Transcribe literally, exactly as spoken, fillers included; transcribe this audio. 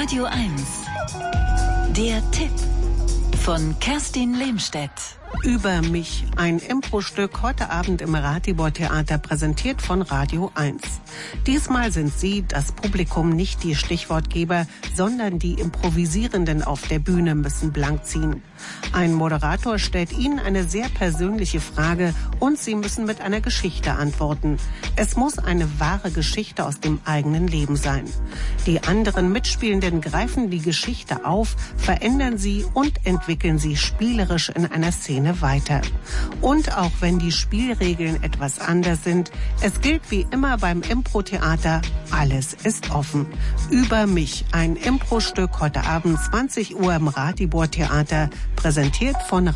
Radio eins. Der Tipp von Kerstin Lehmstedt. Über mich, ein Impro-Stück heute Abend im Ratibor-Theater, präsentiert von Radio eins. Diesmal sind Sie, das Publikum, nicht die Stichwortgeber, sondern die Improvisierenden auf der Bühne müssen blank ziehen. Ein Moderator stellt Ihnen eine sehr persönliche Frage und Sie müssen mit einer Geschichte antworten. Es muss eine wahre Geschichte aus dem eigenen Leben sein. Die anderen Mitspielenden greifen die Geschichte auf, verändern sie und entwickeln sie spielerisch in einer Szene weiter. Und auch wenn die Spielregeln etwas anders sind, es gilt wie immer beim Impro-Theater, alles ist offen. Über mich, ein Impro-Stück heute Abend zwanzig Uhr im Ratibor-Theater, präsentiert von